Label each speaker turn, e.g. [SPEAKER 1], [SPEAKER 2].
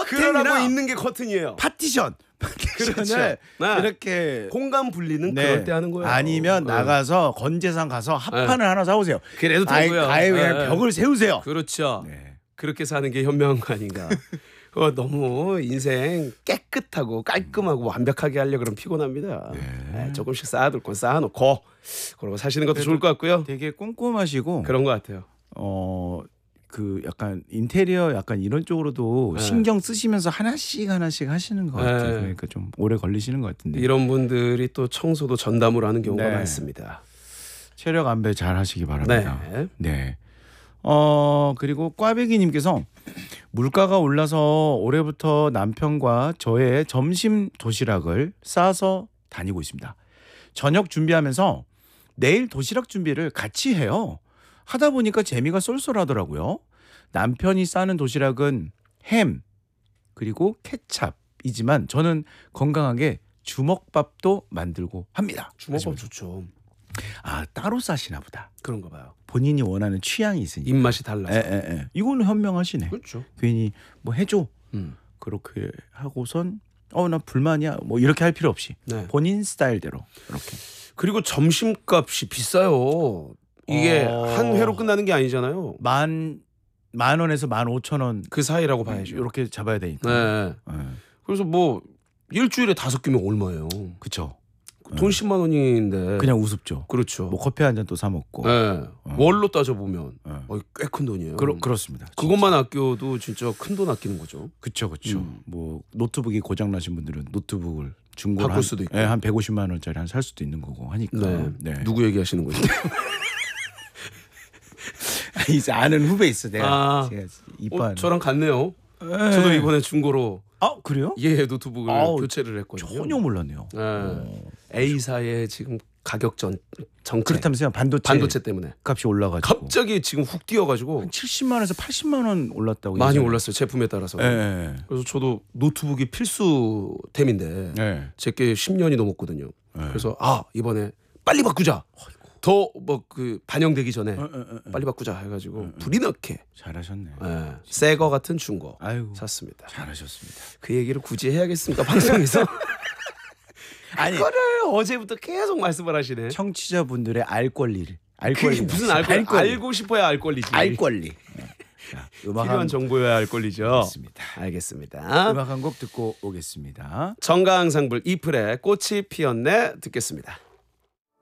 [SPEAKER 1] 그러라고 있는 게 커튼이에요.
[SPEAKER 2] 파티션을
[SPEAKER 1] 그렇죠. 네.
[SPEAKER 2] 이렇게
[SPEAKER 1] 공간 분리는
[SPEAKER 2] 네.
[SPEAKER 1] 그럴 때 하는 거예요.
[SPEAKER 2] 아니면 나가서 건재상 가서 합판을 하나 사오세요.
[SPEAKER 1] 그래도 되고요.
[SPEAKER 2] 아예 그냥
[SPEAKER 1] 네.
[SPEAKER 2] 벽을 세우세요.
[SPEAKER 1] 그렇죠.
[SPEAKER 2] 네.
[SPEAKER 1] 그렇게 사는 게 현명한 거 아닌가. 너무 인생 깨끗하고 깔끔하고 완벽하게 하려 그러면 피곤합니다. 네, 조금씩 쌓아둘 건 쌓아놓고 그러고 사시는 것도 좋을 것 같고요.
[SPEAKER 2] 되게 꼼꼼하시고
[SPEAKER 1] 그런 것 같아요.
[SPEAKER 2] 그 약간 인테리어 약간 이런 쪽으로도 신경 쓰시면서 하나씩 하시는 것 같아요. 그러니까 좀 오래 걸리시는 것 같은데.
[SPEAKER 1] 이런 분들이 또 청소도 전담으로 하는 경우가
[SPEAKER 2] 네.
[SPEAKER 1] 많습니다.
[SPEAKER 2] 체력 안배 잘 하시기 바랍니다.
[SPEAKER 1] 네.
[SPEAKER 2] 네. 그리고 꽈배기님께서 물가가 올라서 올해부터 남편과 저의 점심 도시락을 싸서 다니고 있습니다. 저녁 준비하면서 내일 도시락 준비를 같이 해요. 하다 보니까 재미가 쏠쏠하더라고요. 남편이 싸는 도시락은 햄 그리고 케찹이지만 저는 건강하게 주먹밥도 만들고 합니다.
[SPEAKER 1] 주먹밥 좋죠.
[SPEAKER 2] 따로 싸시나 보다.
[SPEAKER 1] 그런가 봐요.
[SPEAKER 2] 본인이 원하는 취향이 있으니까.
[SPEAKER 1] 입맛이 달라서.
[SPEAKER 2] 이거는 현명하시네.
[SPEAKER 1] 그렇죠.
[SPEAKER 2] 괜히 뭐 해줘. 그렇게 하고선 나 불만이야. 뭐 이렇게 할 필요 없이 본인 스타일대로 이렇게.
[SPEAKER 1] 그리고 점심값이 비싸요. 이게 한 회로 끝나는 게 아니잖아요.
[SPEAKER 2] 만 원에서 15,000원
[SPEAKER 1] 그 사이라고 봐야죠.
[SPEAKER 2] 이렇게 잡아야 되니까.
[SPEAKER 1] 네. 그래서 뭐 일주일에 5끼면 얼마예요?
[SPEAKER 2] 그렇죠.
[SPEAKER 1] 돈 10만 원인데
[SPEAKER 2] 그냥 우습죠.
[SPEAKER 1] 그렇죠.
[SPEAKER 2] 뭐 커피 한 잔 또 사 먹고.
[SPEAKER 1] 네. 월로 따져 보면 꽤 큰 돈이에요.
[SPEAKER 2] 그렇습니다.
[SPEAKER 1] 그것만 아껴도 진짜 큰 돈 아끼는 거죠.
[SPEAKER 2] 그렇죠. 뭐 노트북이 고장 나신 분들은 노트북을 중고로
[SPEAKER 1] 바꿀 수도 있고.
[SPEAKER 2] 한 150만 원짜리 살 수도 있는 거고 하니까.
[SPEAKER 1] 네. 누구 얘기하시는 거죠?
[SPEAKER 2] 이제 아는 후배 있어 제가 이번
[SPEAKER 1] 저랑 같네요. 저도 이번에 중고로
[SPEAKER 2] 그래요?
[SPEAKER 1] 노트북을 교체를 했거든요.
[SPEAKER 2] 전혀 몰랐네요.
[SPEAKER 1] A사의 지금 가격 정체.
[SPEAKER 2] 그렇다면서요?
[SPEAKER 1] 반도체 때문에
[SPEAKER 2] 값이 올라가지고
[SPEAKER 1] 갑자기 지금 훅 뛰어가지고
[SPEAKER 2] 70만 원에서 80만 원 올랐다고.
[SPEAKER 1] 많이
[SPEAKER 2] 예전에.
[SPEAKER 1] 올랐어요. 제품에 따라서. 그래서 저도 노트북이 필수템인데 제게 10년이 넘었거든요. 그래서 이번에 빨리 바꾸자. 더 뭐 그 반영되기 전에 빨리 바꾸자 해가지고 불이 나게
[SPEAKER 2] 잘하셨네.
[SPEAKER 1] 새 거 같은 중고 샀습니다.
[SPEAKER 2] 잘하셨습니다.
[SPEAKER 1] 그 얘기를 굳이 해야겠습니까 방송에서?
[SPEAKER 2] 아니
[SPEAKER 1] 그거를 어제부터 계속 말씀을 하시네.
[SPEAKER 2] 청취자분들의 알 권리를
[SPEAKER 1] 그게 무슨 알고 싶어야 알 권리지.
[SPEAKER 2] 알 권리.
[SPEAKER 1] 필요한 정보여야 알 권리죠. 알겠습니다.
[SPEAKER 2] 음악 한 곡 듣고 오겠습니다.
[SPEAKER 1] 정가항상불 이플의 꽃이 피었네 듣겠습니다.